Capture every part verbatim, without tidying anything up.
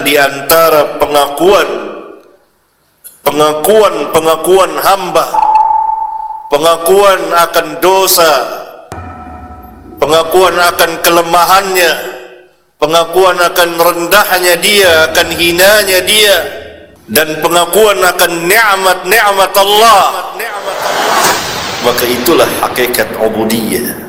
di antara pengakuan pengakuan pengakuan hamba, pengakuan akan dosa, pengakuan akan kelemahannya, pengakuan akan rendahnya dia, akan hinanya dia, dan pengakuan akan nikmat-nikmat Allah. Maka itulah hakikat ubudiyah.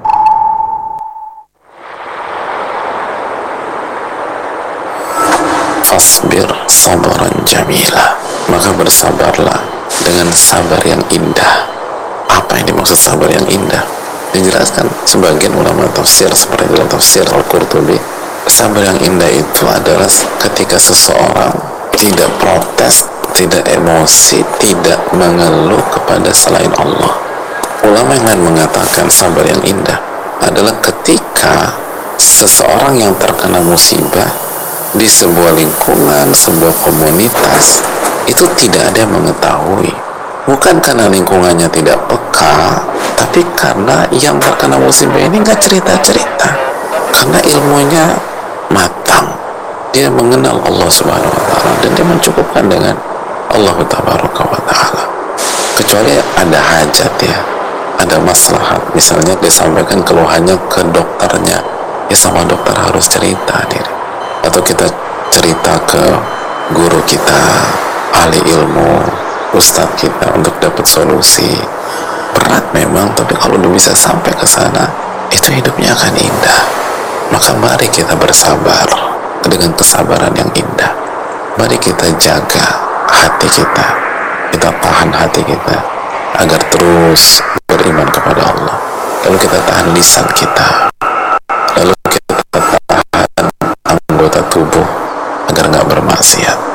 Fasbir sabaran jamila, maka bersabarlah dengan sabar yang indah. Apa yang dimaksud sabar yang indah? Dijelaskan sebagian ulama tafsir seperti dalam tafsir Al-Qurtubi, sabar yang indah itu adalah ketika seseorang tidak protes, tidak emosi, tidak mengeluh kepada selain Allah. Ulama yang lain mengatakan sabar yang indah adalah ketika seseorang yang terkena musibah di sebuah lingkungan, sebuah komunitas, itu tidak ada yang mengetahui. Bukan karena lingkungannya tidak peka, tapi karena yang terkena musibah ini nggak cerita-cerita. Karena ilmunya matang, dia mengenal Allah Subhanahu Wa Taala dan dia mencukupkan dengan Allah Tabaraka Wa Taala. Kecuali ada hajat ya, ada maslahat. Misalnya disampaikan keluhannya ke dokternya, ya sama dokter harus cerita diri. Atau kita cerita ke guru kita, ahli ilmu, ustadz kita untuk dapat solusi. Berat memang, tapi kalau udah bisa sampai ke sana, itu hidupnya akan indah. Maka mari kita bersabar dengan kesabaran yang indah. Mari kita jaga hati kita, kita tahan hati kita agar terus beriman kepada Allah. Lalu kita tahan lisan kita, lalu kita tahan anggota tubuh agar nggak bermaksiat.